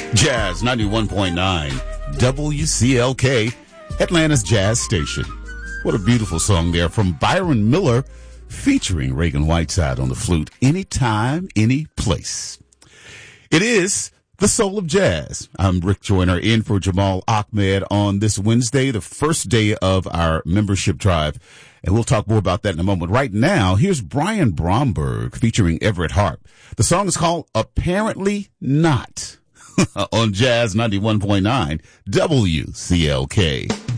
Jazz 91.9 WCLK, Atlanta's Jazz Station. What a beautiful song there from Byron Miller featuring Reagan Whiteside on the flute. Anytime, any place. It is the Soul of Jazz. I'm Rick Joyner in for Jamal Ahmed on this Wednesday, the first day of our membership drive. And we'll talk more about that in a moment. Right now, here's Brian Bromberg featuring Everett Harp. The song is called Apparently Not on Jazz 91.9 WCLK.